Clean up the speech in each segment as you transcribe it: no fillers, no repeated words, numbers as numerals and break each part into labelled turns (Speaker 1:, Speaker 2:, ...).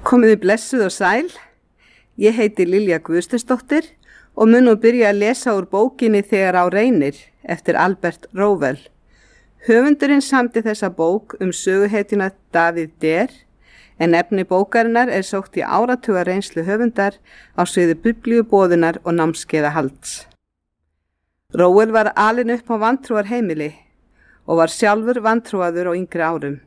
Speaker 1: Komiði blessuð og sæl. Ég heiti Lilja Guðsteinsdóttir og mun nú byrja að lesa úr bókinni Þegar á reynir eftir Albert Rowell. Höfundurinn samdi þessa bók söguhetjuna David Der, en efni bókarinnar sótt í áratuga reynslu höfundar á sviði biblíuboðunar og námskeiðahalds. Rowell var alinn upp á vantrúarheimili og var sjálfur vantrúaður á yngri árum.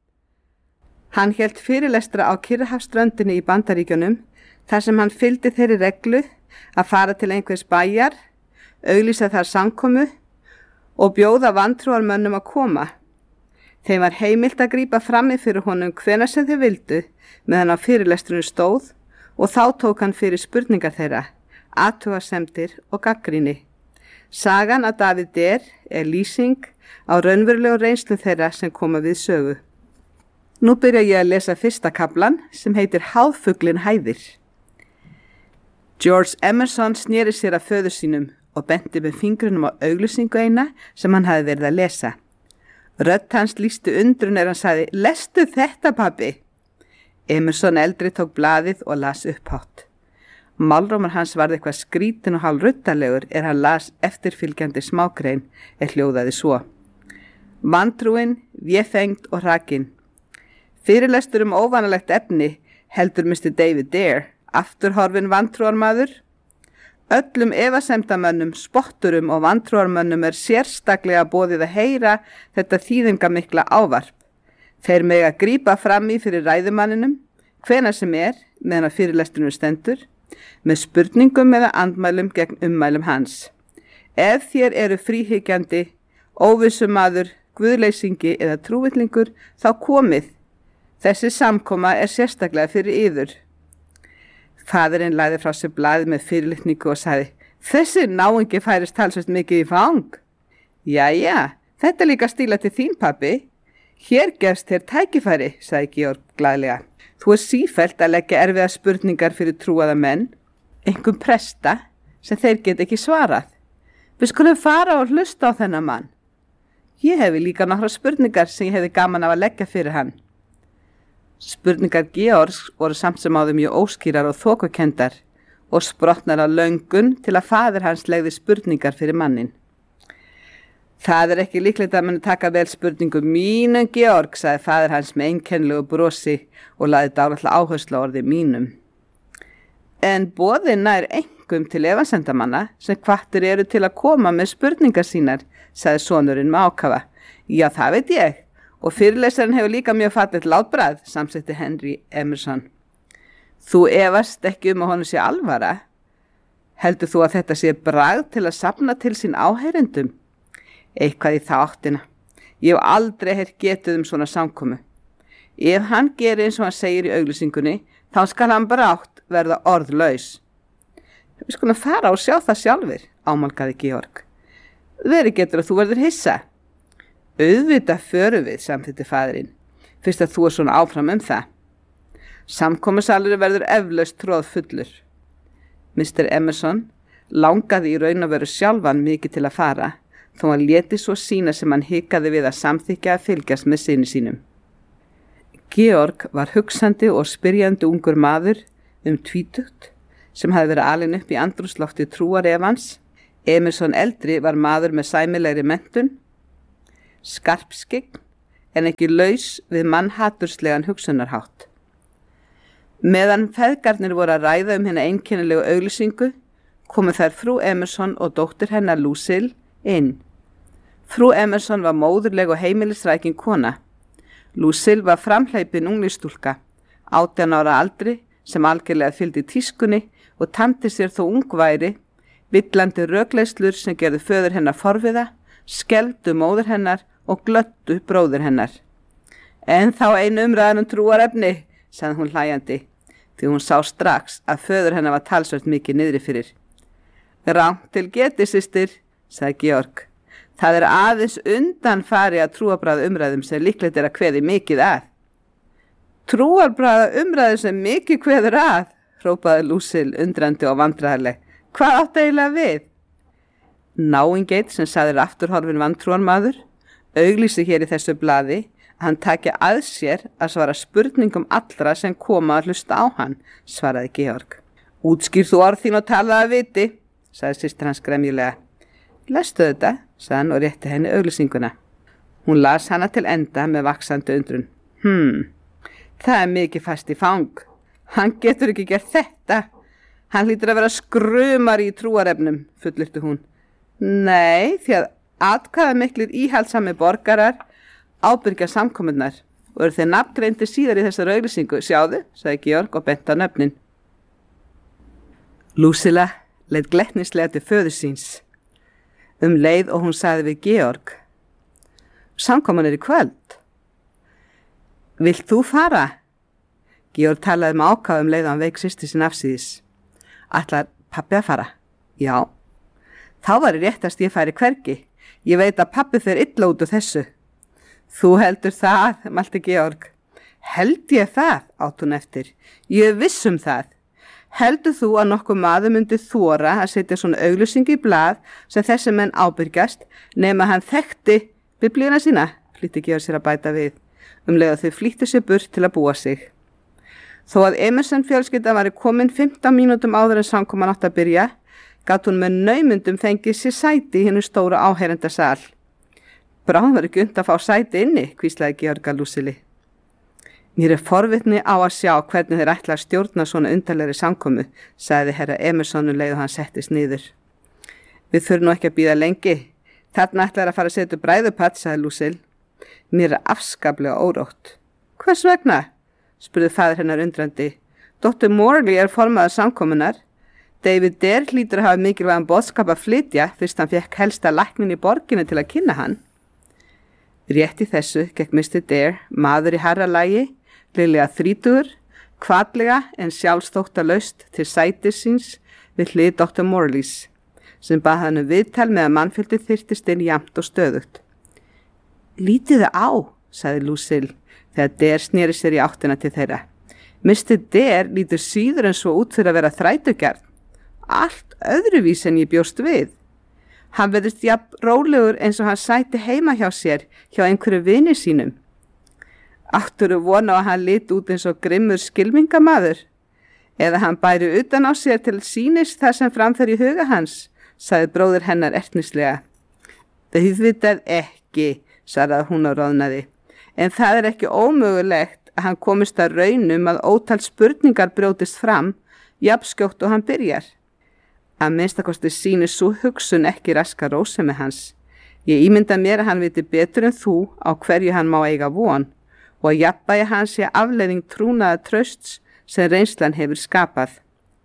Speaker 1: Hann hélt fyrirlestra á Kyrrahafsströndinni í Bandaríkjunum þar sem hann fylgdi þeirri reglu að fara til einhvers bæjar, auglýsa þar samkomu og bjóða vantrúarmönnum að koma. Þeim var heimilt að grípa frammi fyrir honum hvenær sem þeir vildu meðan á fyrirlestrinu stóð og þá tók hann fyrir spurningar þeirra, athugasemdir og gagnrýni. Sagan af David Der lýsing á raunverulegu reynslu þeirra sem koma við sögu. Nú byrja ég að lesa fyrsta kaflan sem heitir Háðfuglinn hæðir. George Emerson sneri sér að föður sínum og benti með fingrunum á auglýsingu eina sem hann hafði verið að lesa. Rödd hans lýsti undrun hann sagði, lestu þetta pabbi? Emerson eldri tók blaðið og las upphátt. Málrómur hans varð eitthvað skrítin og hálfruddalegur hann las eftirfylgjandi smágrein hljóðaði svo. Vantrúin, véfengd og hrakin. Fyrirlestur óvanalegt efni heldur Mr. David Der, afturhorfinn vantrúarmaður. Öllum efasemdamönnum, spotturum og vantrúarmönnum sérstaklega boðið að heyra þetta þýðingamikla ávarp. Þeir mega grípa fram í fyrir ræðumanninum, hvenær sem meðan að fyrirlesturinn stendur, með spurningum eða andmælum gegn ummælum hans. Ef þér eru fríhyggjandi, óvissumaður, guðleysingi eða trúvillingur, þá komið. Þessi samkoma sérstaklega fyrir yður. Faðirinn lagði frá sér blaðið með fyrirlitningu og sagði, þessi náungi færist talsvert mikið í fang. Jæja, þetta líka stíla til þín pabbi. Hér gefst þér tækifæri, sagði Georg glaðlega. Þú sífellt að leggja erfiða spurningar fyrir trúaða menn, einhverjum presta sem þeir get ekki svarað. Við skulum fara og hlusta á þennan mann. Ég hefi líka nokkra spurningar sem ég hefði gaman af að leggja fyrir hann. Spurningar Georgs voru samt sem áður mjög óskýrar og þokukendar og sprottnar af löngun til að faðir hans legði spurningar fyrir mannin. Það ekki líklegt að mann taka vel spurningum mínum Georg, sagði faðir hans með einkennilegu brosi og lagði dálitla áherslu á orði mínum. En boðin nær einkum til efasemdamanna sem hvattir eru til að koma með spurningar sínar, sagði sonurinn með ákafa. Já, það veit ég. Og fyrirlesarinn hefur líka mjög fallegt látbragð, samsetti Henry Emerson. Þú efast ekki að honum sé alvara? Heldur þú að þetta sé bragð til að safna til sín áheyrendum? Eitthvað í þá áttina. Ég hef aldrei heyrt getið svona samkomu. Ef hann gerir eins og hann segir í auglýsingunni, þá skal hann brátt verða orðlaus. Við skulum fara og sjá það sjálfur, ámálgaði Georg. Verið getur að þú verður hissa. Auðvitað förum við, samþykkti faðirinn, fyrst að þú svona áfram það. Samkomusalurinn verður eflaust troðfullur. Mr. Emerson langaði í raun að vera sjálfan mikið til að fara, þó hann léti svo sína sem hann hikaði við að samþykja að fylgjast með syni sínum. Georg var hugsandi og spyrjandi ungur maður tvítugt sem hafði verið alinn upp í andrúmslofti trúarefans. Emerson eldri var maður með sæmilegri menntun, skarpskygn en ekki laus við mannhaturslegan hugsunarhátt. Meðan feðgarnir voru að ræða hérna einkennilegu auglýsingu, komu þær frú Emerson og dóttir hennar Lucille inn. Frú Emerson var móðurleg og heimilisrækin kona. Lucille var framhleypin unglistúlka, 18 ára aldri sem algjörlega fylgdi tískunni og tamdi sér þó ungværi, villandi rökleislur sem gerðu föður hennar forviða, skelfdu móður hennar og glöttu bróður hennar. En þá ein umræðan trúarefni, sagði hún hlæjandi, því hún sá strax að föður hennar var talsvert mikið niðri fyrir. Rangt til getið, systir, sagði Georg. Það aðeins undanfari að trúarbragða umræðum sem líklegt að kveði mikið að. Trúarbragða umræðum sem mikið kveður að, hrópaði Lucille undrandi og vandræðarleg. Hvað átti eiginlega við? Náingeit sem sagði afturhorfinn vantrúarmaður auglýsi hér í þessu blaði að hann taki að sér að svara spurningum allra sem koma að hlusta á hann, svaraði Georg. Útskýr þú orð þín og talaði að viti, sagði systir hans gremjulega. Lestu þetta, sagði hann og rétti henni auglýsinguna. Hún las hana til enda með vaxandi undrun. Það er mikið fast í fang. Hann getur ekki gert þetta. Hann hlýtur að vera skrumar í trúarefnum, fullyrti hún. Nei, því að atkvæðamiklir íhaldssami borgarar ábyrgja samkomunnar og eru þeir nafngreindir síðar í þessar auglýsingu. Sjáðu, sagði Georg og benti á nöfnin. Lucilla leit glettnislega til föður síns. Leið og hún sagði við Georg. Samkoman í kvöld. Vilt þú fara? Georg talaði með ákafa leið og hann veik systur sín afsíðis. Ætlar pabbi að fara? Já. Þá var réttast ég færi hvergi. Ég veit að pabbi fer illa út úr þessu. Þú heldur það, mælti Georg. Held ég það, átt hún eftir. Ég er viss það. Heldur þú að nokkuð maður myndi þora að setja svona auglýsingu í blað sem þessi menn ábyrgjast nema hann þekkti biblíuna sína, flýtti Georg sér að bæta við, leið að þau flýttu sér burt til að búa sig. Þó að Emerson fjölskylda var komin 15 mínútum áður en samkoman átt að byrja, gat hún með naumundum fengið sér sæti í hinnu stóra áheyrendasal. Bráðum var ekki unnt að fá sæti inni, hvíslaði Georg að Lucilli. Mér er forvitni á að sjá hvernig þeir ætla að stjórna svona undarlegri samkomu, sagði herra Emerson leið og hann settist niður. Við þurfum nú ekki að bíða lengi. Þarna ætlar að fara að setja bræðupatt, sagði Lucille. Mér er afskaplega órótt. Hvers vegna? Spurði faðir hennar undrandi. Dr. Morley er formaður samkomunar. David Dare hlýtur að hafa mikilvægan boðskap að flytja fyrst hann fekk helsta læknin í borginni til að kynna hann. Rétt í þessu gekk Mr. Dare, maður í harralagi, liðlega 30, hvatlega en sjálfsþóttalaust til sætis síns við hlið Dr. Morleys, sem bað hann viðtal með að mannfjöldi þyrtist inn jafnt og stöðugt. Lítið á, sagði Lucille, þegar Dare sneri sér í áttina til þeirra. Mr. Dare lítur síður en svo út fyrir að vera þrætugjart. Allt öðruvís en ég bjóst við. Hann verðist jafn rólegur eins og hann sæti heima hjá sér, hjá einhverju vini sínum. Átturðu vona að hann lit út eins og grimmur skylmingamaður? Eða hann bæri utan á sér til sýnis það sem framfer í huga hans, sagði bróðir hennar ertnislega. Auðvitað ekki, svaraði hún og roðnaði. En það er ekki ómögulegt að hann komist að raunum að ótal spurningar brjótist fram, jafnskjótt og hann byrjar. Að minnstakosti sýnir svo hugsun ekki raska rósemi hans. Ég ímynda mér að hann viti betur en þú á hverju hann má eiga von og að jafnvægi hans sé afleiðing trúnaða trausts sem reynslan hefur skapað.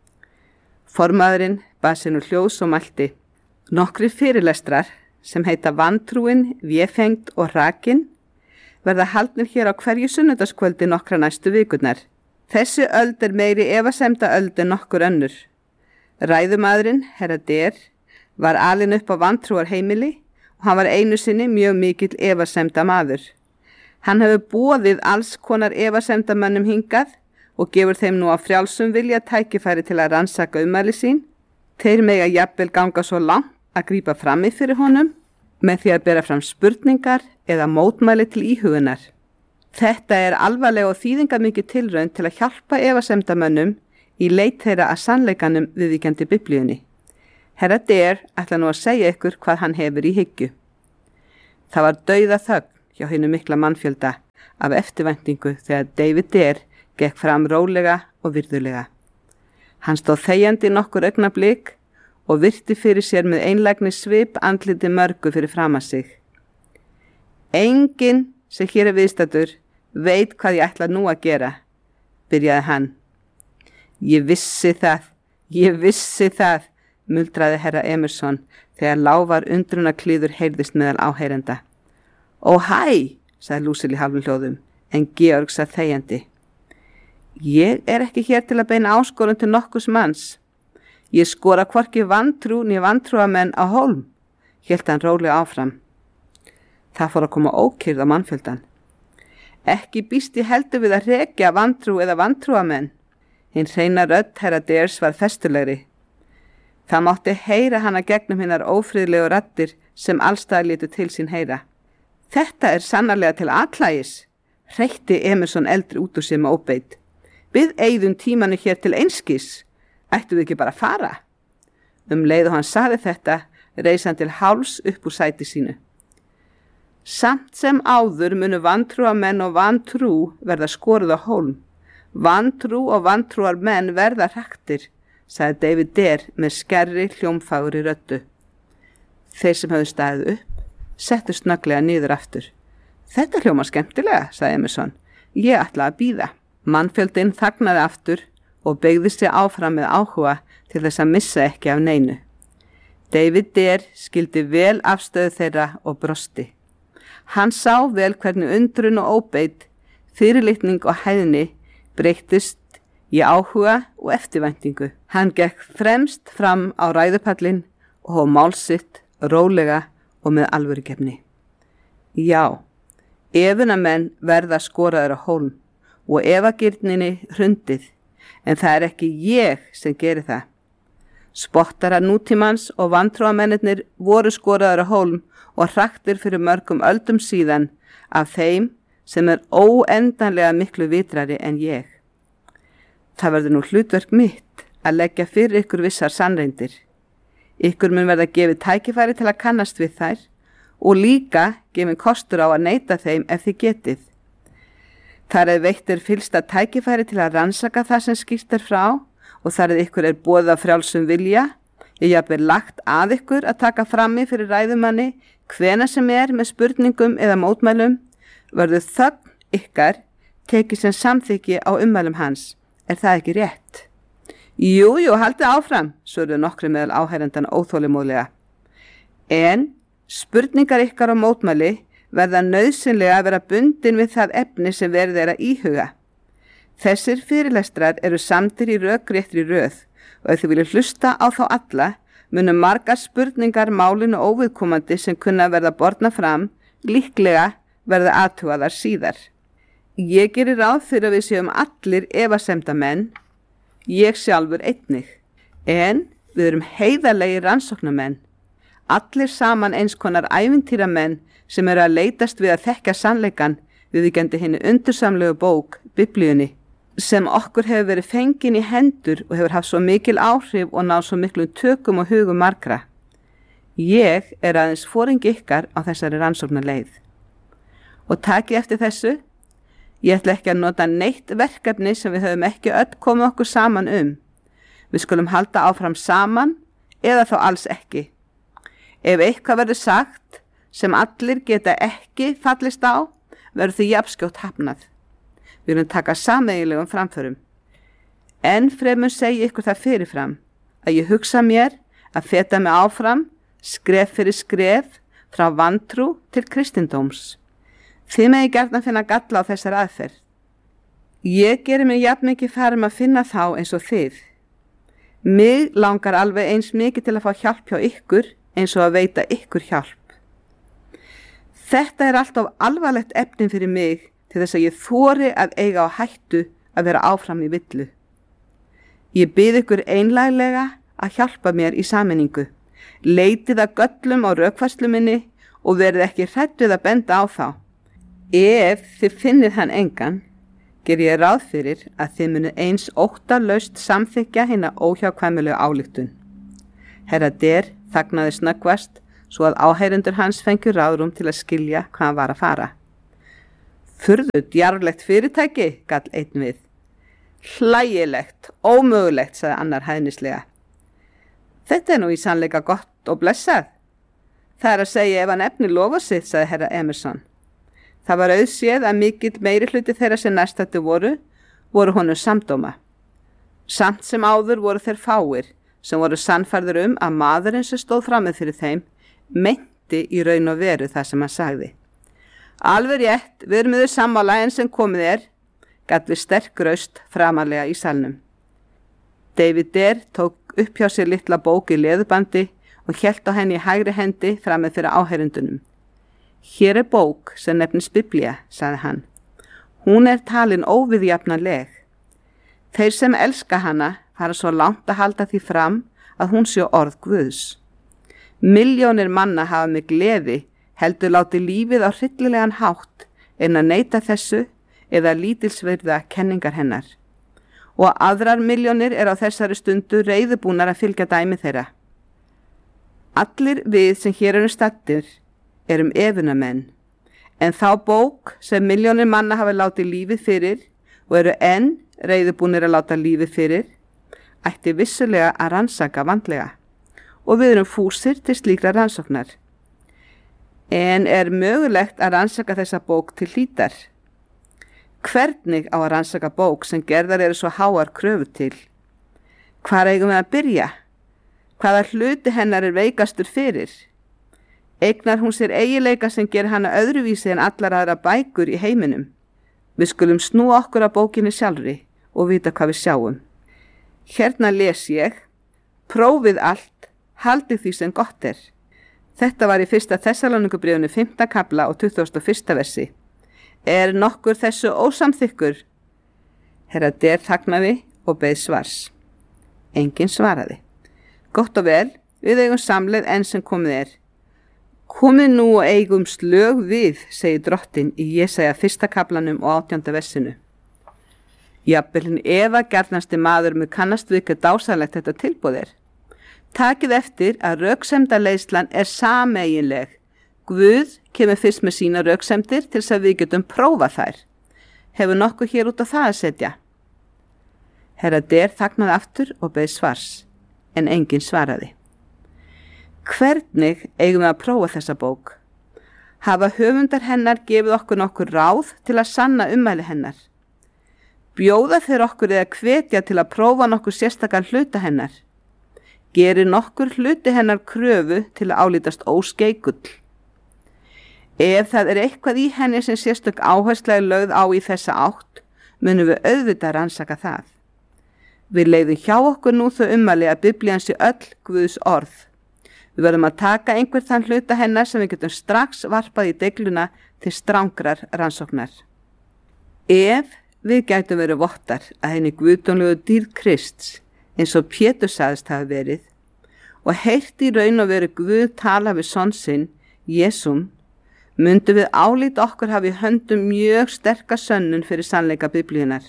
Speaker 1: Formaðurinn bað sér nú hljóðs og mælti. Nokkri fyrirlestrar sem heita Vantrúin, Véfengd og Rakin verða haldnir hér á hverju sunnudagskvöldi nokkra næstu vikurnar. Þessi öld er meiri efasemda öld en nokkur önnur. Ræðumaðurinn, herra Dare, var alinn upp á vantrúar heimili og hann var einu sinni mjög mikill efasemda maður. Hann hefur boðið alls konar efasemdamönnum hingað og gefur þeim nú á frjálsum vilja tækifæri til að rannsaka ummæli sín. Þeir mega jafnvel ganga svo langt að grípa frammi fyrir honum með því að bera fram spurningar eða mótmæli til íhugunar. Þetta er alvarleg og þýðingarmikið tilraun til að hjálpa efasemdamönnum í leit þeirra að sannleikanum viðvíkjandi biblíunni. Herra Dare ætla nú að segja ykkur hvað hann hefur í hyggju. Það var dauða þögn hjá hinu mikla mannfjölda af eftirvæntingu þegar David Dare gekk fram rólega og virðulega. Hann stóð þegjandi nokkur augnablik og virti fyrir sér með einlægni svip andliti mörgu fyrir framan sig. Enginn sem hér er viðstaddur veit hvað ég ætla nú að gera, byrjaði hann. Ég vissi það, muldraði herra Emerson þegar lávar undrunarklíður heyrðist meðal áheyrenda. Ó hæ, sagði Lucille í hálfum hljóðum, en Georg sagði þegjandi. Ég er ekki hér til að beina áskorun til nokkurs manns. Ég skora hvorki vantrú né vantrúamenn á hólm, hélt hann rólega áfram. Það fór að koma ókyrrð á mannfjöldan. Ekki býst ég heldur við að rekja vantrú eða vantrúamenn. Hinn hreina rödd herra Dares var festulegri. Það mátti heyra hana gegnum hinnar ófriðlegu raddir sem allstaðar létu til sín heyra. Þetta sannarlega til atlægis, hreytti Emerson eldri út úr sér með óbeit. Við eyðum tímanu hér til einskis, ættum við ekki bara að fara? Leið og hann sagði þetta, reis hann til háls upp úr sæti sínu. Samt sem áður munu vantrúarmenn og vantrú verða skoruð á hólm. Vantrú og vantrúar menn verða hraktir, sagði David Dare með skerri hljómfagri röddu. Þeir sem höfðu staðið upp settu snögglega niður aftur. Þetta hljómar skemmtilega, sagði Emerson. Ég ætla að bíða. Mannfjöldinn þagnaði aftur og beygði sig áfram með áhuga til þess að missa ekki af neinu. David Dare skildi vel afstöðu þeirra og brosti. Hann sá vel hvernig undrun og óbeit, fyrirlitning og hæðni breyttist í áhuga og eftirvæntingu. Hann gekk fremst fram á ræðupallinn og hóf mál sitt rólega og með alvörugefni. Já, efunamenn verða skoraður á hólm og efagirninni hrundið, en það ekki ég sem gerir það. Spottarar nútímans og vantrúamennirnir voru skoraður á hólm og hraktir fyrir mörgum öldum síðan af þeim sem óendanlega miklu vitrari en ég. Það verður nú hlutverk mitt að leggja fyrir ykkur vissar sannreindir. Ykkur mun verða gefið tækifæri til að kannast við þær og líka gefið kostur á að neita þeim ef þið getið. Þar veittir fyllsta tækifæri til að rannsaka það sem skýrt frá og þar ykkur boðið af frjálsum vilja. Ég jafnvel lagt að ykkur að taka frammi fyrir ræðumanni hvenær sem með spurningum eða mótmælum, verður þögn ykkar tekið sem samþykki á ummælum hans. Það ekki rétt? Jú, haldið áfram, svöruðu nokkri meðal áhærendana óþolinmóðlega. En spurningar ykkar og mótmæli verða nauðsynlega að vera bundin við það efni sem verið að íhuga. Þessir fyrirlestrar samdir í rökréttri röð og ef þið viljið hlusta á þá alla, munu margar spurningar málinu óviðkomandi sem kunna verða borna fram, líklega verða athugaðar síðar. Ég gerir ráð fyrir að við séum allir efasemdamenn, ég sjálfur einnig, en við erum heiðarlegir rannsóknarmenn, allir saman eins konar ævintýramenn sem að leitast við að þekka sannleikann viðvíkjandi hinni undursamlegu bók, Biblíunni, sem okkur hefur verið fengin í hendur og hefur haft svo mikil áhrif og náð svo miklum tökum og hugum margra. Ég aðeins foringi ykkar á þessari rannsóknarleið. Og takið eftir þessu, ég ætla ekki að nota neitt verkefni sem við höfum ekki öll komið okkur saman Við skulum halda áfram saman eða þá alls ekki. Ef eitthvað verður sagt sem allir geta ekki fallist á, verður því jafnskjótt hafnað. Við erum taka sameiginlegum framförum. En fremur segi ykkur það fyrirfram að ég hugsa mér að feta mig áfram, skref fyrir skref, frá vantrú til kristindóms. Þið megi gjarnan finna galla á þessar aðferð. Ég gerir mig jafn mikið farum að finna þá eins og þið. Mig langar alveg eins mikið til að fá hjálp hjá ykkur eins og að veita ykkur hjálp. Þetta alltaf alvarlegt efni fyrir mig til þess að ég þori að eiga á hættu að vera áfram í villu. Ég bið ykkur einlæglega að hjálpa mér í sameiningu. Leitið að göllum á rökfærslu minni og verið ekki hrædd við að benda á þá. Ef þið finnið hann engan, ger ég ráð fyrir að þið munu eins óttalaust samþykkja hina óhjákvæmilegu ályktun. Herra Dare þagnaði snöggvast svo að áheyrendur hans fengu ráðrúm til að skilja hvað hann var að fara. Furðu djarflegt fyrirtæki, gall einn við. Hlægilegt, ómögulegt, sagði annar hæðnislega. Þetta nú í sannleika gott og blessað. Það að segja ef hann efnir lofað sitt, sagði herra Emerson. Það var auðséð að mikill meiri hluti þeirra sem næstættu voru honum samdóma. Samt sem áður voru þeir fáir sem voru sannfærður að maðurinn sem stóð framið fyrir þeim meinti í raun og veru það sem hann sagði. Alveg rétt, við erum yfir sammála en sem komið gat við sterk raust framarlega í salnum. David Dare tók upp hjá sér litla bók í leðubandi og hélt á henni í hægri hendi framið fyrir áheyrendunum. Hér bók sem nefnist Biblía, sagði hann. Hún talin óviðjafnanleg. Þeir sem elska hana fara svo langt að halda því fram að hún sé orð Guðs. Milljónir manna hafa með gleði heldur láti lífið á hryllilegan hátt en að neita þessu eða lítilsvirða kenningar hennar. Og aðrar milljónir á þessari stundu reiðubúnar að fylgja dæmi þeirra. Allir við sem hér erum staddir erum efunamenn, en þá bók sem milljónir manna hafa látið lífið fyrir og eru enn reiðubúnir að láta lífið fyrir, ætti vissulega að rannsaka vandlega og við erum fúsir til slíkra rannsóknar. En mögulegt að rannsaka þessa bók til hlítar? Hvernig á að rannsaka bók sem gerðar eru svo háar kröfur til? Hvar eigum við að byrja? Hvaða hluti hennar veikastur fyrir? Eignar hún sér eiginleika sem ger hana öðruvísi en allar aðra bækur í heiminum? Við skulum snúa okkur að bókinni sjálfri og vita hvað við sjáum. Hérna les ég: prófið allt, haldið því sem gott er. Þetta var í 1. Þessalónikubréfinu 5. kafla og 21. versi. Er nokkur þessu ósamþykkur? Herra Der þagnaði og beið svars. Enginn svaraði. Gott og vel, við eigum samleið enn sem komið er. Komið nú og eigum slög við, segir drottin í Jesaja 1. kaflanum og 18. versinu. Jafnvel Eva gjarnasti maður með kannast við hvað dásalegt þetta tilboð er. Takið eftir að röksemdaleiðslan er sameiginleg. Guð kemur fyrst með sína röksemdir til þess að við getum prófað þær. Hefur nokkuð hér út á það að setja? Herra Der þagnaði aftur og beið svars, en enginn svaraði. Hvernig eigum við að prófa þessa bók? Hafa höfundar hennar gefið okkur nokkur ráð til að sanna ummæli hennar? Bjóða þeir okkur eða hvetja til að prófa nokkur sérstakann hluta hennar? Gerir nokkur hluti hennar kröfu til að álítast óskeikull? Ef það er eitthvað í henni sem sérstök áhersla er lögð á í þessa átt, munum við auðvitað rannsaka það. Við leiðum hjá okkur nú þau ummæli að Biblían sé öll Guðs orð. Við verðum að taka einhver þann hluta hennar sem við getum strax varpað í degluna til strangrar rannsóknar. Ef við gætum verið vottar að henni guðdómlegu dýrð Krists, eins og Pétur sagðist hafa verið, og heyrt í raun og veru Guð tala við son sinn, Jesúm, myndum við álíta okkur hafi í höndum mjög sterka sönnun fyrir sannleika Biblíunar.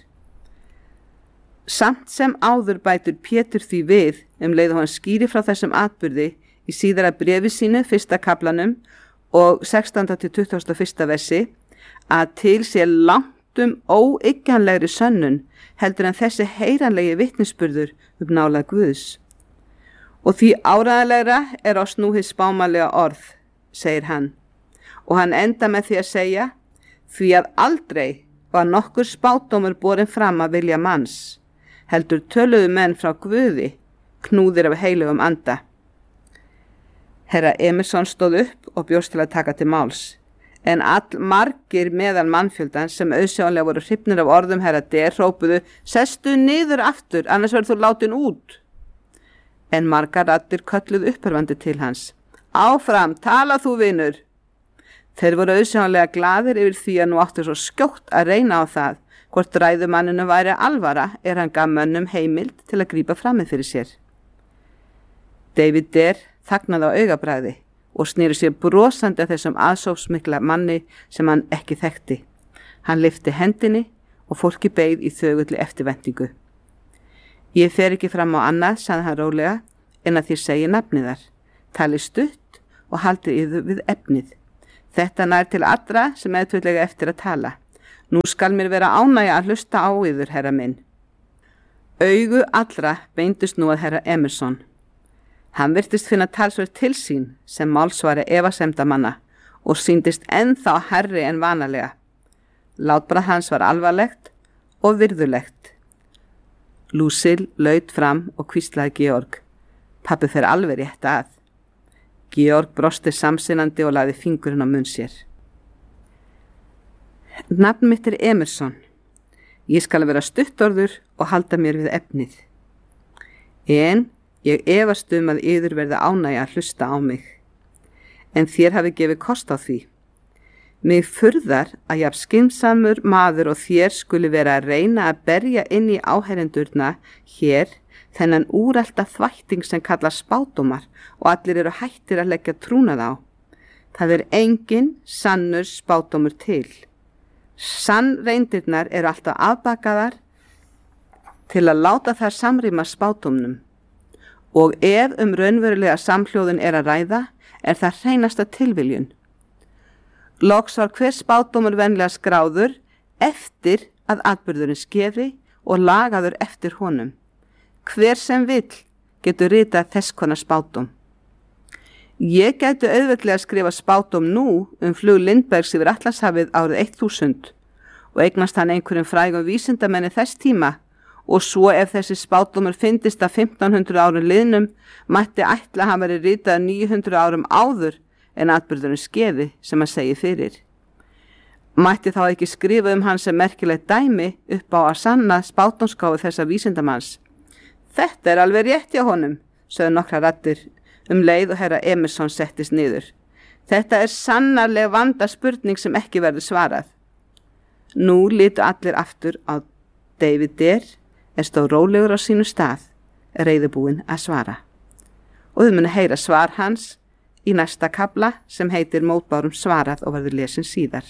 Speaker 1: Samt sem áður bætur Pétur því við leið og hann skýri frá þessum atburði í síðara bréfi sínu 1. kaflanum og 16. til 21. versi að til sé langtum óyggjanlegri sönnun heldur en þessi heyranlegi vitnisburður nálægð Guðs. Og því áræðanlegra er oss nú hið spámanlega orð, segir hann. Og hann enda með því að segja, því að aldrei var nokkur spádómur borin fram að vilja manns, heldur töluðu menn frá Guði, knúðir af heilugum anda. Herra Emerson stóð upp og bjóst til að taka til máls, en allmargir meðal mannfjöldans sem auðsjáanlega voru hrifnir af orðum herra Der hrópuðu, sestu niður aftur, annars verður þú látin út. En margar raddir kölluðu upphörfandi til hans, áfram, tala þú vinur. Þeir voru auðsjáanlega glaðir yfir því að nú áttu svo skjótt að reyna á það, hvort ræðumanninu væri alvara hann gaf mönnum heimild til að grípa framið fyrir sér. David Der þagnaði á augabragði og sneri sér brosandi að þessum aðsófsmikla manni sem hann ekki þekkti. Hann lyfti hendinni og fólki beið í þögulli eftirvæntingu. Ég fer ekki fram á annað, sagði hann rólega, en að þér segi nafniðar. Tali stutt og haldið yður við efnið. Þetta nær til allra sem eðtvöldlega eftir að tala. Nú skal mér vera ánægja að hlusta á yður, herra minn. Augu allra beindust nú að herra Emerson. Hann virtist finna talsverð til sín sem málsvari efasemdamanna og sýndist ennþá hærri en vanalega. Látbragð hans var alvarlegt og virðulegt. Lucille laut fram og hvíslaði Georg. Pabbi fer alveg rétt að. Georg brosti samsinnandi og lagði fingurinn á munn sér. Nafn mitt er Emerson. Ég skal vera stuttorður og halda mér við efnið. En ég efast að yður verða ánægja að hlusta á mig. En þér hafi gefið kost á því. Mig furðar að jafn skynsamur maður og þér skuli vera að reyna að berja inn í áherendurna hér þennan úrelta þvætting sem kallar spádómar og allir eru hættir að leggja trúnað á. Það engin sannur spádómur til. Sannreyndirnar eru alltaf afbakaðar til að láta þær samrýma spádómnum. Og ef raunverulega samhljóðun að ræða, það hreinasta tilviljun. Loks var hver spádómur venlega skráður eftir að atburðurinn skeði og lagaður eftir honum. Hver sem vill getur ritað þess konar spádóm. Ég gæti auðveldlega að skrifa spádóm nú flug Lindbergs yfir Atlantshafið árið 1000 og eignast hann einhverjum frægum vísindamenni þess tíma og svo ef þessi spádómur fyndist að 1500 árum liðnum mætti ætla að hann verið ritað 900 árum áður en atburðurinn skeði sem hann segir fyrir. Mætti þá ekki skrifa hann sem merkilegt dæmi upp á að sanna spádómsgáfu þessa vísindamanns. Þetta alveg rétt hjá honum, sögðu nokkrar raddir leið og herra Emerson settist niður. Þetta sannarlega vanda spurning sem ekki verður svarað. Nú litu allir aftur á David Dare stóð rólegur á sínu stað, reiðubúinn að svara. Og þau munu heyra svar hans í næsta kafla sem heitir Mótbárum svarað og verður lesin síðar.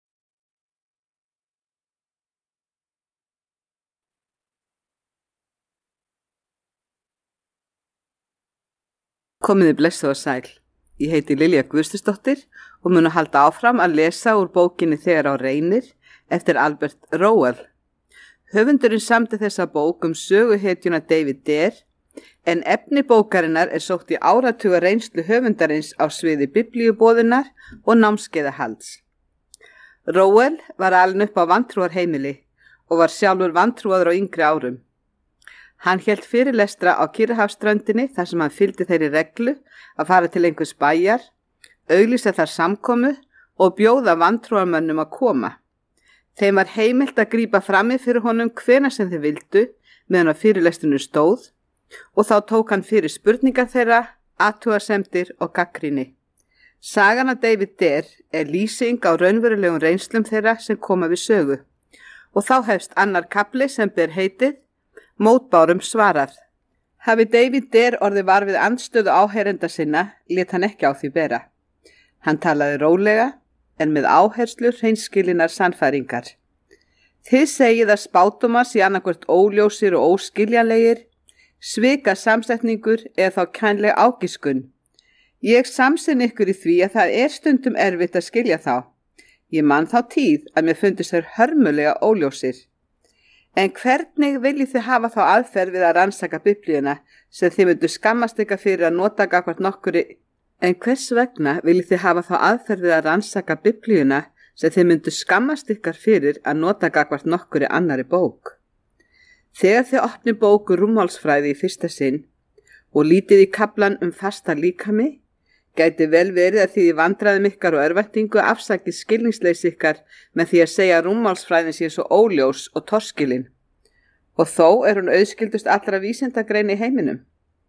Speaker 1: Komiði blessuð og sæl. Ég heiti Lilja Guðstusdóttir og mun halda áfram að lesa úr bókinni Þegar á reynir eftir Albert Rowell. Höfundurinn samdi þessa bók söguhetjuna David Dare en efni bókarinnar sótt í áratuga reynslu höfundarins á sviði biblíuboðunar og námskeiðahalds. Rowell var alinn upp á vantrúarheimili og var sjálfur vantrúaður á yngri árum. Hann hélt fyrirlestra á Kyrrahafsströndinni þar sem hann fylgdi þeirri reglu að fara til einhvers bæjar, auglýsa þar samkomu og bjóða vantrúarmönnum að koma. Þeim var heimilt að grípa frammi fyrir honum hvenær sem þeir vildu meðan á fyrirlestrinu stóð og þá tók hann fyrir spurningar þeirra, athugasemdir og gagnrýni. Sagan af David Dare lýsing á raunverulegum reynslum þeirra sem koma við sögu og þá hefst annar kafli sem ber heitið Mótbárum svarað. Hafi David Dare orðið var við andstöðu áheyrenda sinna, lét hann ekki á því bera. Hann talaði rólega, en með áherslu hreinskilinnar sannfæringar. Þið segið að spádómar sé annarkvort óljósir og óskiljanlegir, svika samsetningur eða þá kænleg ágiskun. Ég samsinn ykkur í því að það stundum erfitt að skilja þá. Ég man þá tíð að mér fundist þeir hörmulega óljósir. En hvernig viljið þið hafa þá aðferð við að rannsaka biblíuna sem þið myndu skammast ykkar fyrir að nota gagnvart nokkuri? En hvers vegna viljið þið hafa þá aðferð við að rannsaka biblíuna sem þið myndu skammast ykkar fyrir að nota gagnvart nokkuri annari bók? Þegar þið opni bóku rúmmálsfræði í fyrsta sinn og lítið í kaflan fasta líkami, gæti vel verið að þið í vandræðum ykkar og örvæntingu afsakið skilningsleysi ykkar með því að segja að rúmmálsfræðin sé svo óljós og torskilin. Og þó hún auðskildust allra vísindagreina í heiminum.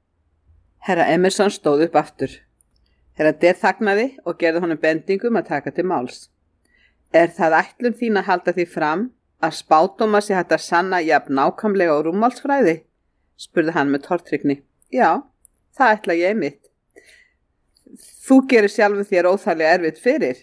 Speaker 1: Herra Emerson stóð upp aftur. Herra Dare þagnaði og gerði honum bendingum að taka til máls. Það ætlun þín að halda því fram að spádóma sé hægt að sanna jafn nákvæmlega á rúmmálsfræði? Spurði hann með tortryggni. Já, það ætla ég einmitt. Þú gerir sjálfum þér óþarlega erfitt fyrir.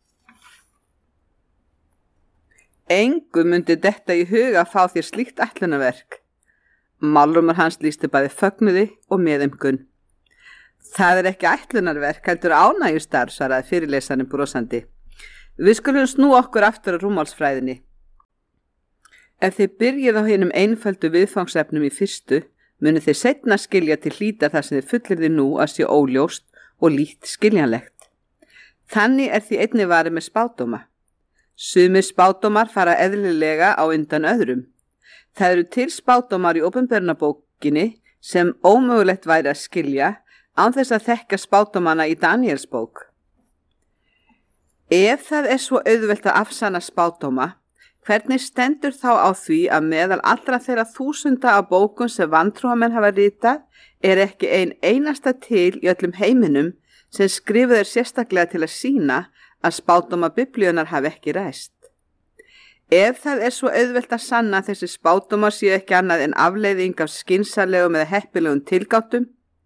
Speaker 1: Engum myndi detta í huga að fá þér slíkt ætlunarverk. Málrúmur hans lýsti bæði fögnuði og meðumkunn. Það ekki ætlunarverk, heldur ánægjustarf, svaraði fyrirlesaninn brosandi. Við skulum snú okkur aftur á rúmmálsfræðinni. Ef þið byrjið á hinum einföldu viðfangsefnum í fyrstu, munu þið seinna skilja til hlítar þar sem þið fullyrði nú að sé óljóst og lítt skiljanlegt. Þannig því einnig varið með spádóma. Sumir spádómar fara eðlilega á undan öðrum. Það eru til spádómar í opinberunarbókinni sem ómögulegt væri að skilja án þess að þekka spádómana í Daniels bók. Ef það svo auðvelt að afsanna spádóma, hvernig stendur þá á því að meðal allra þeirra þúsunda af bókum sem vantrúamenn hafa ritað ekki einasta til í öllum heiminum sem skrifuð sérstaklega til að sýna að spádóma biblíunar hafi ekki ræst. Ef það svo auðvelt að sanna að þessi spádómar séu ekki annað en afleiðing af skynsamlegum eða heppilegum tilgáttum,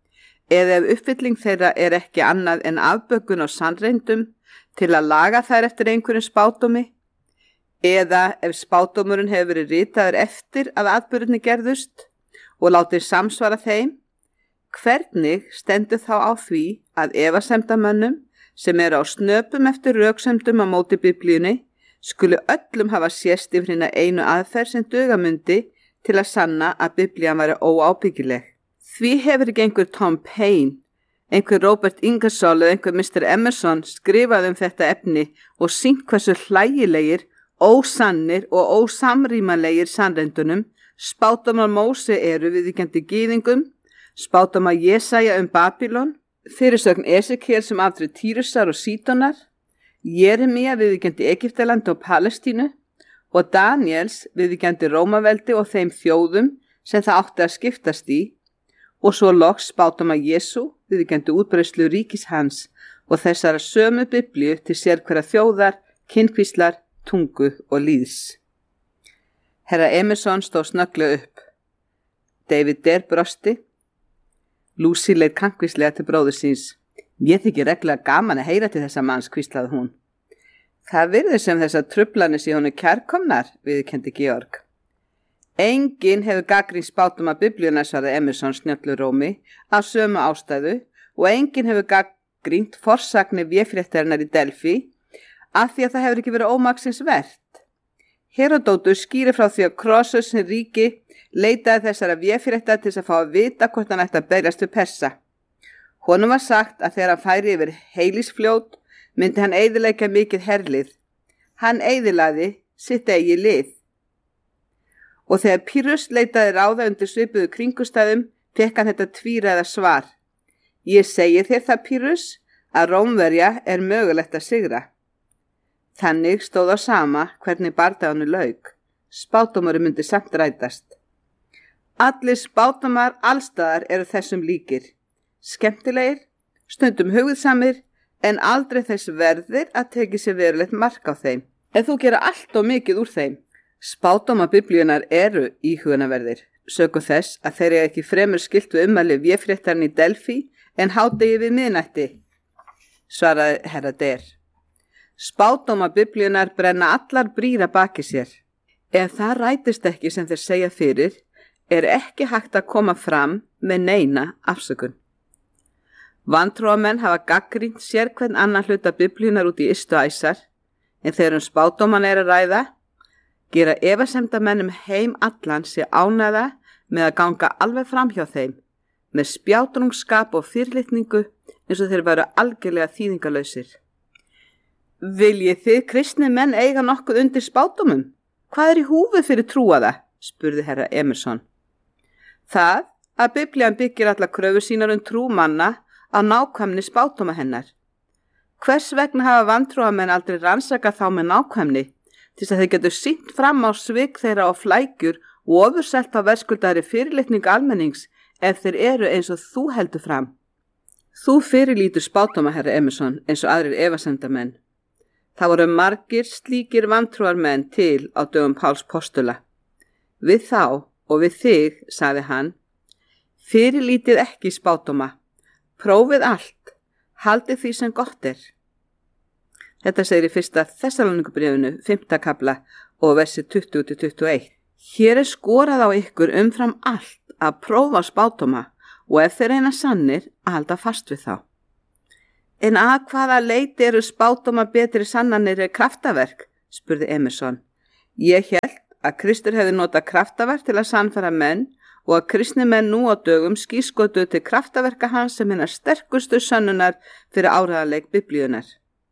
Speaker 1: eða ef uppfylling þeirra er ekki annað en afbökun á sannreyndum til að laga þær eftir einhverjum spádómi, eða ef spádómurinn hefur verið ritaður eftir að atburðirnir gerðust og látið samsvara þeim, hvernig stendur þá á því að efasemdamönnum sem eru á snöpum eftir röksemdum á móti Biblíunni skulu öllum hafa sést yfir hina einu aðferð sem dugamundi til að sanna að Biblían væri óábyggileg. Því hefur ekki einhver Tom Paine, einhver Robert Ingersoll eða einhver Mr. Emerson skrifað þetta efni og sýnt hversu hlægilegir, ósannir og ósamrýmanlegir sannreyndunum spádómar Móse eru viðvíkjandi gyðingum, spádómar Jesaja Babylon, fyrirsögn Esekiel sem afdrif Týrusar og Sídonar, Jeremía viðvíkjandi Egyptaland og Palestínu og Daniels viðvíkjandi Rómaveldi og þeim þjóðum sem það átti að skiptast í, og svo loks spádómar Jesú viðvíkjandi útbreiðslu ríkis hans og þessara sömu Biblíu til sérhverja þjóðar, kynhvíslar, tungu og líðs. Herra Emerson stóð snögglega upp. David Dare brosti. Lucy leit kankvíslega til bróður síns. Ég þykir reglulega gaman að heyra til þessa manns, hvíslaði hún. Það virðist sem þessar truflanir sé honum kærkomnar, viðurkenndi Georg. Enginn hefur gagnrýnt spádóma Biblíunnar, svaraði Emerson snjöllur rómi, af sömu ástæðu, og enginn hefur gagnrýnt forsagnir véfréttarinnar í Delfí, af því að það hefur ekki verið ómaksins vert. Herodótus skýrir frá því að Krossus hinn ríki leitaði þessara véfrétta til þess að fá að vita hvort hann ætti að berjast við Persa. Honum var sagt að þegar hann færi yfir Heilisfljót myndi hann eyðileggja mikið herlið. Hann eyðilagði sitt eigið lið. Og þegar Pyrrhus leitaði ráða undir svipuðu kringustæðum, fékk hann þetta tvíræða svar. Ég segi þér það, Pyrrhus, að Rómverja er mögulegt að sigra. Þannig stóð á sama hvernig bardaganu lauk. Spádómurinn myndi samt rætast. Allir spádómar allstaðar eru þessum líkir. Skemmtilegir, stundum hugðsamir, en aldrei þess verðir að teki sér verulegt mark á þeim. En þú gera allt og mikið úr þeim. Spádómar Biblíunnar eru íhugunarverðir, sökum þess að þeir eru ekki fremur skylt við ummæli véfréttarinn í Delfí en hádegi við miðnætti, svaraði herra Dare. Spádómar Biblíunnar brenna allar brýr að baki sér. Ef það rætist ekki sem þeir segja fyrir, er ekki hægt að koma fram með neina afsökun. Vantrúamenn hafa gagnrýnt sérhvern annan hluta Biblíunnar út í ystu æsar, en þegar spádóman er að ræða, gera efasemdamennum heim allan sé ánægða með að ganga alveg fram hjá þeim, með spjátrungskap og fyrirlitningu eins og þeir væru algjörlega þýðingarlausir. Viljið þið kristni menn eiga nokkuð undir spádómum? Hvað er í húfi fyrir trúaða? Spurði herra Emerson. Það að Biblían byggir allar kröfur sínar trú manna á nákvæmni spádóma hennar. Hvers vegna hafa vantrúamenn aldrei rannsakað þá með nákvæmni, til þess að þeir getur sýnt fram á svik þeirra og flækjur og ofurselt á verðskuldari fyrirlitning almennings ef þeir eru eins og þú heldur fram. Þú fyrirlítur spádóma, herra Emerson, eins og aðrir efasemdamenn. Það voru margir slíkir vantrúarmenn til á dögum Páls postula. Við þá og við þig, sagði hann, fyrirlítið ekki spádóma, prófið allt, haldið því sem gott er. Þetta segir í fyrsta Þessalóníkubréfinu, 5. kafla og versi 20-21. Hér er skorað á ykkur umfram allt að prófa spádóma og ef þeir reyna sannir að halda fast við þá. En að hvaða leyti eru spádóma betri sannanir er kraftaverk, spurði Emerson. Ég hélt að Kristur hefði notað kraftaverk til að sannfæra menn og að kristni menn nú á dögum skírskotuðu til kraftaverka hans sem hinnar sterkustu sönnunar fyrir áreiðanleik Biblíunnar.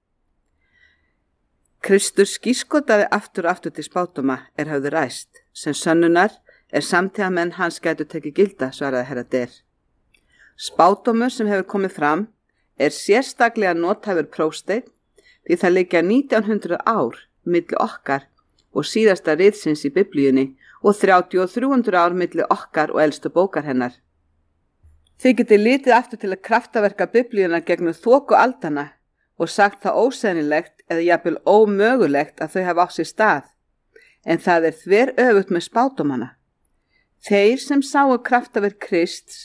Speaker 1: Kristur skírskotaði aftur og aftur til spádóma er höfðu ræst, sem sönnunar er samtíða menn hans gætu tekið gilda, svaraði herra Dare. Spádómur sem hefur komið fram er sérstaklega nothæfur prófsteinn því það liggja 1900 ár milli okkar og síðasta ritsins í Biblíunni og 300 ár milli okkar og elstu bókar hennar. Þið getið litið aftur til að kraftaverka Biblíunnar gegnum þoku aldana og sagt það ósennilegt eða jafnvel ómögulegt að þau hafa á sér stað, en það er þveröfugt með spádómana. Þeir sem sáu kraftaverk Krists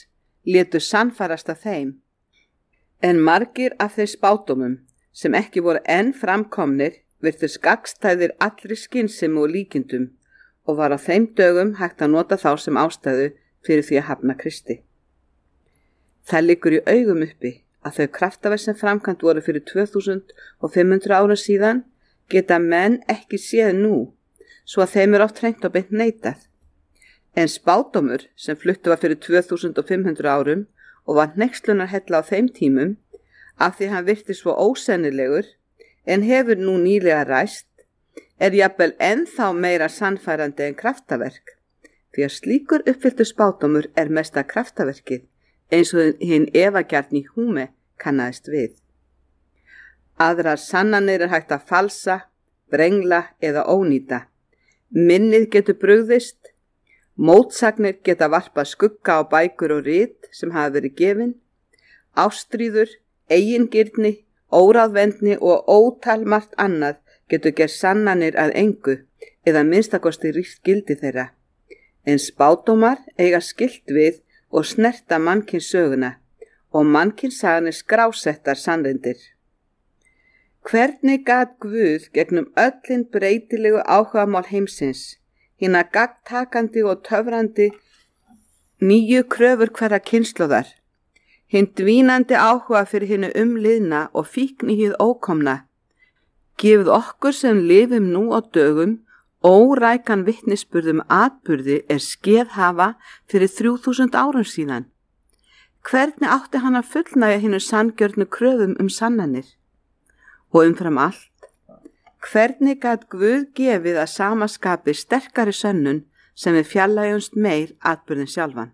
Speaker 1: létu sannfærast af þeim. En margir af þeim spádómum sem ekki voru enn framkomnir virtust gagnstæðir allri skynsemi og líkindum og var á þeim dögum hægt að nota þá sem ástæðu fyrir því að hafna Kristi. Það liggur í augum uppi að þau kraftaverk sem framkvæmt voru fyrir 2500 árum síðan geta menn ekki séð nú, svo að þeim oft hreint og beint neitað. En spádómur sem fluttu var fyrir 2500 árum og var hneykslunarhella á þeim tímum af því hann virtist svo ósennilegur en hefur nú nýlega ræst, jafnvel ennþá meira sannfærandi en kraftaverk, því að slíkur uppfylltur spádómur mesta kraftaverkið, eins og hinn efagjarni Húme kannaðist við. Aðrar sannanir hægt að falsa, brengla eða ónýta. Minnið getur brugðist, mótsagnir geta varpað skugga á bækur og rit sem hafa verið gefin, ástríður, eigingirni, óráðvendni og ótalmargt annað getur gert sannanir að engu eða minnstakosti rýrt gildi þeirra. En spádómar eiga skylt við og snerta mannkynssöguna og mannkynsagan skrásettar sannreyndir. Hvernig gat Guð gegnum öllin breytilegu áhugamál heimsins, hina gagntakandi og töfrandi nýju kröfur hverra kynslóðar, hinn dvínandi áhuga fyrir hinu umliðna og fíkn í hið ókomna, gefið okkur sem lifum nú á dögum órækan vitnisburðum atburði skeð hafa fyrir 3000 árum síðan. Hvernig átti hann að fullnægja hinu sanngjörnu kröfum sannanir? Og umfram allt, hvernig gat Guð gefið að sama skapi sterkari sönnun sem við fjarlægjumst meir atburðin sjálfan?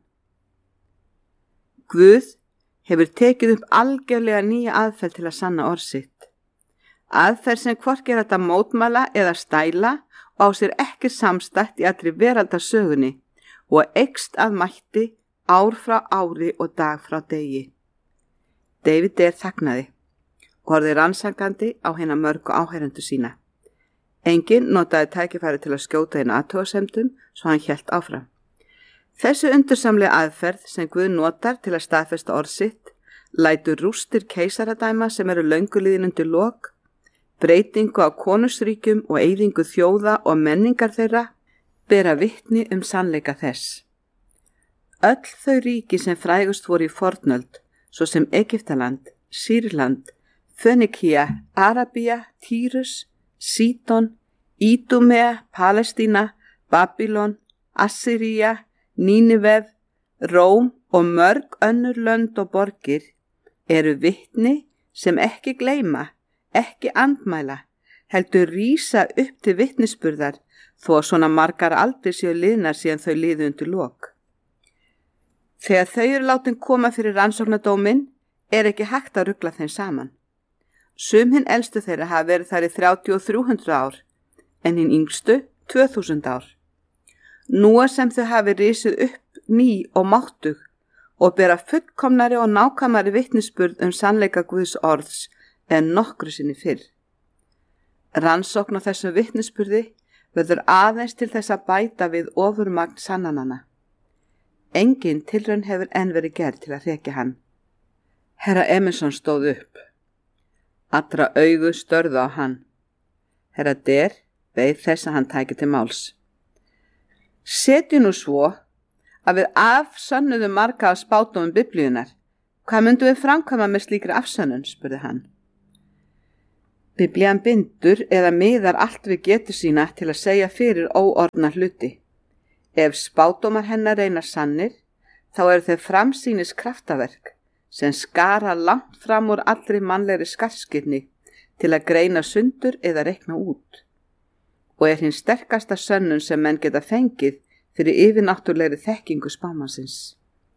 Speaker 1: Guð hefur tekið upp algjörlega nýja aðferð til að sanna orð sitt. Aðferð sem hvorki hægt að mótmæla eða stæla og á sér ekki samstætt í allri veraldarsögunni og eykst að mætti ár frá ári og dag frá degi. David þagnaði og horfði rannsakandi á hina mörgu áheyrendur sína. Enginn notaði tækifæri til að skjóta inn athugasemdum svo hann hélt áfram. Þessi undursamlega aðferð sem Guð notar til að staðfesta orð sitt lætur rústir keisaradæma sem eru löngu liðin undir lok, breytingu á konungsríkjum og eyðingu þjóða og menningar þeirra bera vitni sannleika þess. Öll þau ríki sem frægust voru í fornöld, svo sem Egyptaland, Sýrland, Fönikía, Arabía, Týrus, Sídon, Ídumea, Palestína, Babylon, Assyría, Nínive, Róm og mörg önnur lönd og borgir eru vitni sem ekki gleyma, ekki andmæla, heldur rísa upp til vitnisburðar þó að svona margar aldrei séu liðnar síðan þau liðu undir lok. Þegar þau eru látin koma fyrir rannsóknardóminn ekki hægt að rugla þeim saman. Sum hinn elstu þeirra hafa verið þar í 3300 ár, en hinn yngstu 2000 ár. Nú sem þau hafi risið upp ný og máttug og bera fullkomnari og nákvæmari vitnisburð sannleika Guðs orðs en nokkru sinni fyrr. Rannsókn á þessum vitnisburði verður aðeins til þess að bæta við ofurmagn sannanana. Engin tilraun hefur enn verið gerð til að hrekja hann. Herra Emerson stóð upp. Allra augu störðu á hann. Herra beið þess að hann tæki til máls. Setju nú svo að við afsönnuðum marga af spádómum Biblíunnar. Hvað myndum við framkvæma með slíkri afsönnun, spurði hann. Biblían bindur eða miðar allt við getu sína til að segja fyrir óorðna hluti. Ef spádómar hennar reyna sannir, þá eru þau framsýnis kraftaverk sem skara langt fram úr allri mannlegri skarðskynni til að greina sundur eða reikna út og hinn sterkasta sönnun sem menn geta fengið fyrir yfirnáttúrlegri þekkingu spámannsins.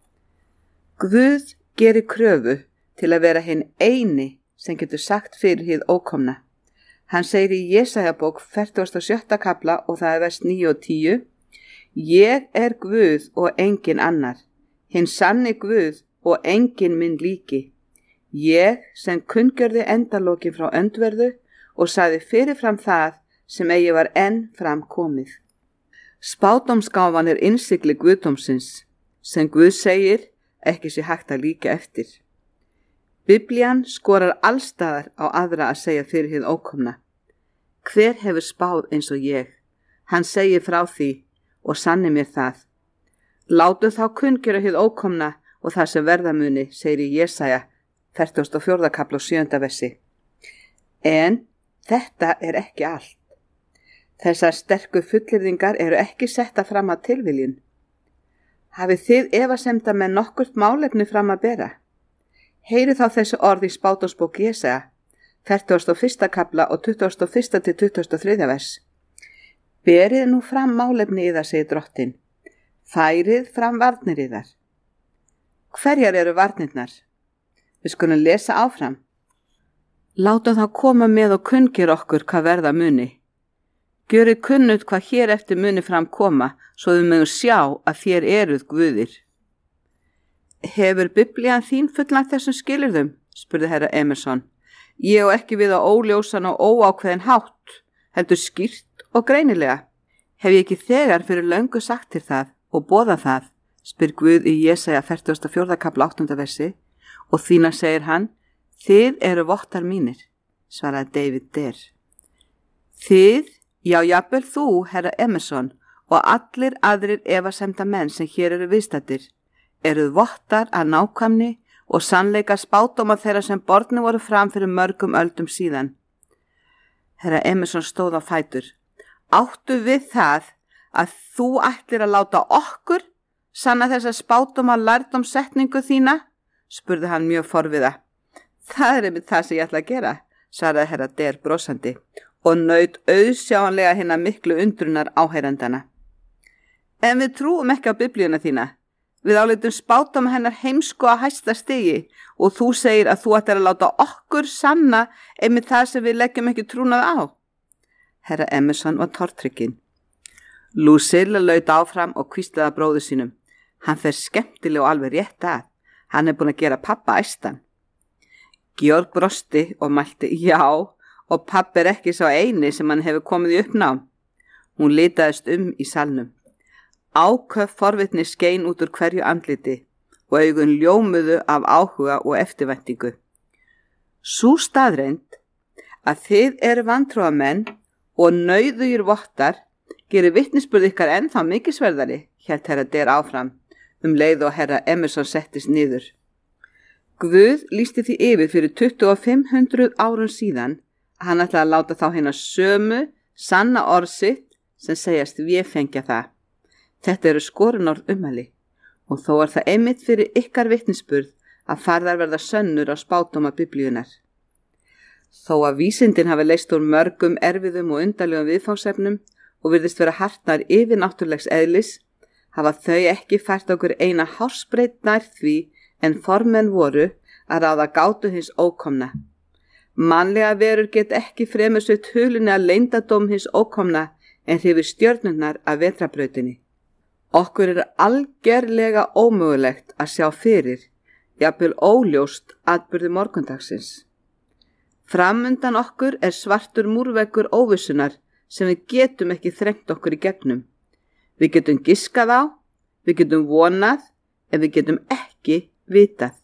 Speaker 1: Guð gerir kröfu til að vera hinn eini sem getur sagt fyrir hið ókomna. Hann segir í Jesajabók 47. kafla og það vers 9 og 10: Ég Guð og engin annar, hinn sanni Guð og engin minn líki. Ég sem kunngjörði endalokin frá öndverðu og sagði fyrirfram það sem eigi var enn fram komið. Spádómsgáfan innsigli Guðdómsins, sem Guð segir ekki sé hægt að líka eftir. Biblían skorar allstaðar á aðra að segja fyrir hið ókomna. Hver hefur spáð eins og ég? Hann segir frá því og sanni mér það. Látu þá kunngera hið ókomna og það sem verða muni, segir í Jesaja 44. kafla og 7. versi. En þetta er ekki allt. Þessar sterku fullyrðingar eru ekki setta fram að tilviljun. Hafið þið efasemda með nokkurt málefni fram að bera? Heyrið þá þessi orð í spádómsbók Jesaja 41. kafla og 21. til 23. vers. Berið nú fram málefni í það, segir Drottinn. Færið fram varnir í þar. Hverjar eru varnirnar? Við skulum lesa áfram. Látum þá koma með og kunngir okkur hvað verða muni. Gjörið kunnugt hvað hér eftir muni fram koma, svo við mögum sjá að þér eruð guðir. Hefur Biblían þín fullan þessum skilyrðum? Spurði herra Emerson. Ég á ekki við á óljósan og óákveðin hátt, heldur skýrt og greinilega. Hef ég ekki þegar fyrir löngu sagt þér það og boðað það, spyr Guð í Jesaja 44. kafla 8. versi, og þína segir hann, þið eru vottar mínir, svaraði David Der. Þið, já jafnvel þú, herra Emerson, og allir aðrir efasemda menn sem hér eru viðstaddir, eruð vottar að nákvæmni og sannleika spádóma þeirra sem borðni voru fram fyrir mörgum öldum síðan. Herra Emerson stóð á fætur. Áttu við það að þú ætlir að láta okkur sanna þessa spádóma lærdómssetningu þína? Spurði hann mjög forviða. Það er einmitt það sem ég ætla að gera, svaraði herra Der brosandi og naut auðsjáanlega hinna miklu undrunar áheyrandana. En við trúum ekki á biblíuna þína. Við áleitum spádóma hennar heimsku á hæsta stigi og þú segir að þú ættir að láta okkur sanna einmitt það sem við leggjum ekki trúnað á. Herra Emerson var tortrygginn. Lucilla laut áfram og hvíslaði bróður sínum. Hann fer skemmtilega og alveg rétt að. Hann er búin að gera pappa æstan. Georg brosti og mælti, já, og pappa er ekki sá eini sem hann hefur komið í uppnám. Hún litaðist í salnum. Áköf forvitni skein út úr hverju andliti og augun ljómuðu af áhuga og eftirvæntingu. Sú staðreynd að þið eru vantrúamenn og nauðugir vottar gerir vitnisburð ykkar ennþá mikilsverðari, hélt herra Der áfram, leið og herra Emerson settist niður. Guð lýsti því yfir fyrir 2500 árum síðan að hann ætlaði að láta þá hérna sömu sanna orð sitt sem segjast véfengja það. Þetta eru skorunorð ummæli og þó er það einmitt fyrir ykkar vitnisburð að farðar verða sönnur á spádóma biblíunar. Þó að vísindin hafi leyst úr mörgum erfiðum og undarlegum viðfangsefnum og virðist vera hartnar yfirnáttúrlegs eðlis, hafa þau ekki fært okkur eina hársbreyt nær því en formenn voru að ráða gátu hins ókomna. Mannlega verur get ekki fremur sveitt hulunni að leyndadóm hins ókomna en hrifir stjörnurnar af vetrarbrautinni. Okkur er algerlega ómögulegt að sjá fyrir, jafnvel óljóst atburði morgundagsins. Framundan okkur er svartur múrveggur óvissunar sem við getum ekki þrengt okkur í gegnum. Við getum giskað á, við getum vonað, en við getum ekki vitað.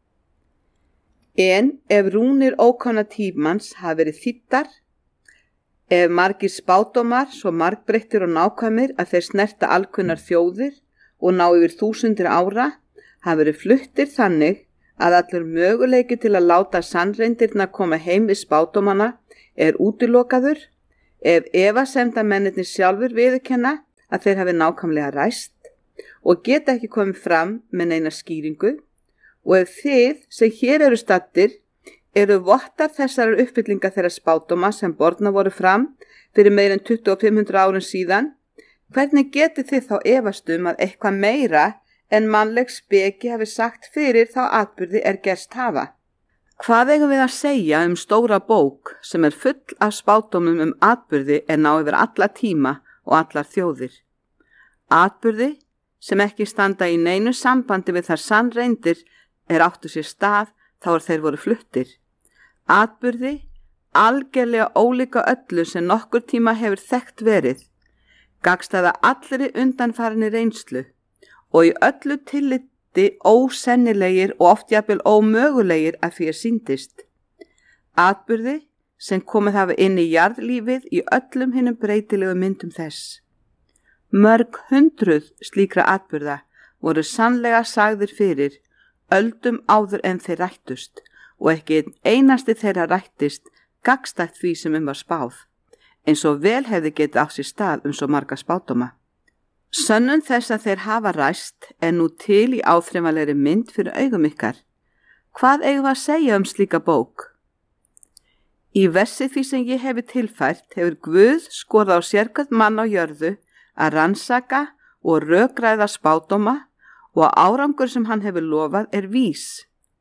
Speaker 1: En ef rúnir ókomna tímans hafa verið þýddar, ef margir spádómar svo margbreyttir og nákvæmir að þeir snerta alkunnar þjóðir og ná yfir 1000 ára, hafa verið fluttir þannig að allur möguleiki til að láta sannreindirna koma heim við spádómana er útilokaður, ef efasemdamennirnir sjálfur viðurkenna að þeir hafi nákvæmlega ræst og geta ekki komið fram með neina skýringu, og ef þið sem hér eru staddir eru vottar þessarar uppfyllinga þeirra spádóma sem borna voru fram fyrir meir en 2500 árum síðan, hvernig getið þið þá efast að eitthvað meira en mannleg speki hafi sagt fyrir þá atburði er gerst hafa? Hvað eigum við að segja stóra bók sem er full af spádómum atburði er ná yfir alla tíma og allar þjóðir? Atburði sem ekki standa í neinu sambandi við þar sannreindir er áttu sér stað þá þeir voru fluttir. Atburði algerlega ólíka öllu sem nokkur tíma hefur þekkt verið, gagnstæða allri undanfarinni reynslu og í öllu hluti ósennilegir og oft jafnvel ómögulegir að því sýndist. Atburði sem komið hafa inn í jarðlífið í öllum hinum breytilegu myndum þess. Mörg hundruð slíkra atburða voru sannlega sagðir fyrir öldum áður en þeir rættust og ekki einasti þeirra rættist gagnstætt því sem var spáð, eins og vel hefði getið á sér stað svo marga spádóma. Sönnun þess að þeir hafa ræst nú til í áþreifanlegri mynd fyrir augum ykkar. Hvað eigum við að segja slíka bók? Í versi því sem ég hefi tilfært hefur Guð skorað á sérhvern mann á jörðu að rannsaka og rökræða spádóma og árangur sem hann hefur lofað vís.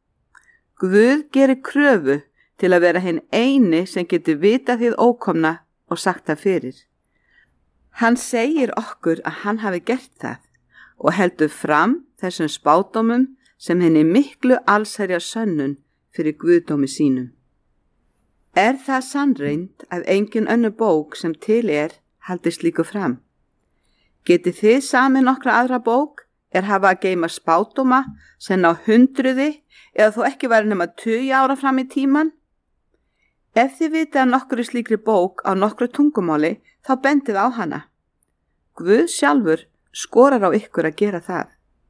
Speaker 1: Guð gerir kröfu til að vera hinn eini sem getur vitað hið ókomna og sagt það fyrir. Hann segir okkur að hann hafi gert það og heldur fram þessum spádómum sem henni miklu allsherjar sönnun fyrir guðdómi sínum. Það sannreynd að engin önnur bók sem til haldi slíku fram? Getið þið samið nokkra aðra bók hafa að geyma spádóma sem ná hundruði eða þó ekki væri nema 20 ára fram í tíman? Ef þið vitið að nokkru slíkri bók á nokkru tungumáli, þá bendið á hana. Guð sjálfur skorar á ykkur að gera það.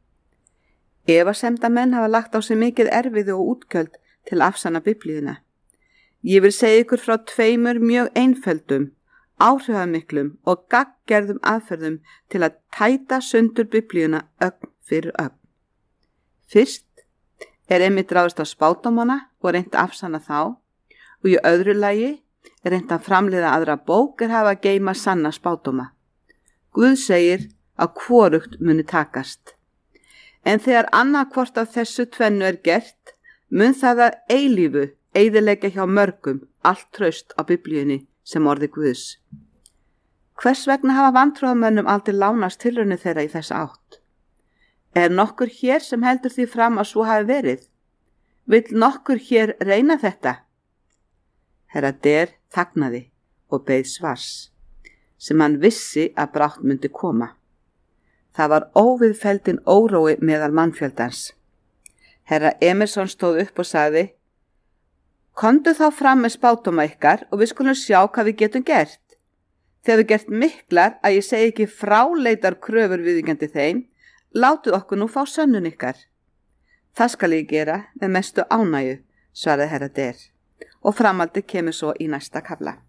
Speaker 1: Efasemdamenn hafa lagt á sig mikið erfiði og útgjöld til að afsanna Biblíuna. Ég vil segja ykkur frá 2 mjög einföldum, áhrifamiklum og gagngerðum aðferðum til að tæta sundur Biblíuna ögn fyrir ögn. Fyrst einmitt ráðist á spádómana og reynt að afsanna þá, og í öðru lagi reynt að framleiða aðra bók hafa að geyma sanna spádóma. Guð segir að hvorugt muni takast. En þegar annað hvort af þessu tvennu gert, mun það að eilífu eyðileggja hjá mörgum allt traust á Biblíunni sem orði Guðs. Hvers vegna hafa vantrúðamönnum aldrei lánast tilraunir þeirra í þessa átt? Nokkur hér sem heldur því fram að svo hafi verið? Vill nokkur hér reyna þetta? Herra Der þagnaði og beið svars, sem hann vissi að brátt myndi koma. Það var óviðfelldin órói meðal mannfjöldans. Herra Emerson stóð upp og sagði: Komdu þá fram með spádóma ykkar og við skulum sjá hvað við getum gert. Þegar við gert miklar að ég segi ekki fráleitar kröfur viðvíkjandi þeim, látið okkur nú fá sönnun ykkar. Það skal ég gera með mestu ánægju, svaraði herra Der, og framhaldið kemur svo í næsta kafla.